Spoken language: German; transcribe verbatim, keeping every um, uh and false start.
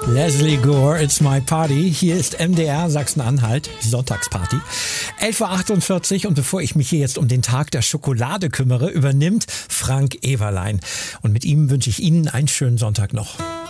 Leslie Gore, It's My Party. Hier ist M D R Sachsen-Anhalt, die Sonntagsparty. elf Uhr achtundvierzig und bevor ich mich hier jetzt um den Tag der Schokolade kümmere, übernimmt Frank Ewerlein. Und mit ihm wünsche ich Ihnen einen schönen Sonntag noch.